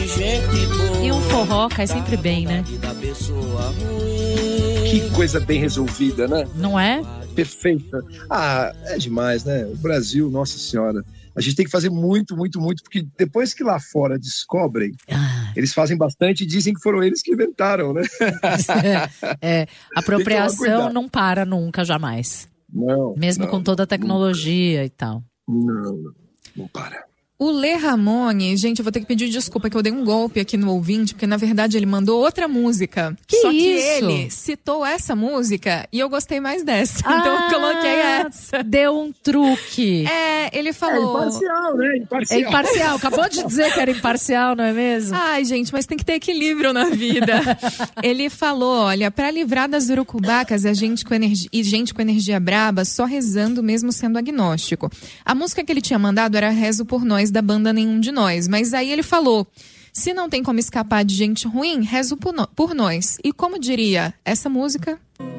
E um forró cai sempre bem, né? Que coisa bem resolvida, né? Não é? Perfeita. É demais, né? O Brasil, nossa senhora. A gente tem que fazer muito, muito, muito, porque depois que lá fora descobrem, eles fazem bastante e dizem que foram eles que inventaram, né? Apropriação não para nunca, jamais. Não. Mesmo com toda a tecnologia e tal. Não para. O Lê Ramone, gente, eu vou ter que pedir desculpa que eu dei um golpe aqui no ouvinte, porque na verdade ele mandou outra música. Só que ele citou essa música e eu gostei mais dessa, então eu coloquei essa. Deu um truque. Ele falou... imparcial, né? É imparcial, acabou de dizer que era imparcial, não é mesmo? Ai, gente, mas tem que ter equilíbrio na vida. Ele falou, olha, pra livrar das urucubacas e gente com energia braba, só rezando mesmo sendo agnóstico. A música que ele tinha mandado era Rezo por Nós, da banda Nenhum de Nós, mas aí ele falou, se não tem como escapar de gente ruim, rezo por nós. E como diria essa música?